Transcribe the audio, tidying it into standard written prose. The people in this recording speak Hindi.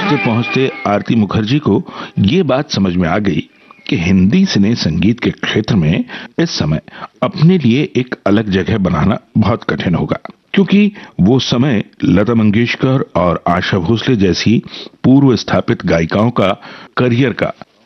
पहुंचते पहुंचते आरती मुखर्जी को ये बात समझ में आ गई कि हिंदी सिने संगीत के क्षेत्र में इस समय अपने लिए एक अलग जगह बनाना बहुत कठिन होगा, क्योंकि वो समय लता मंगेशकर और आशा भोसले जैसी पूर्व स्थापित गायिकाओं का करियर का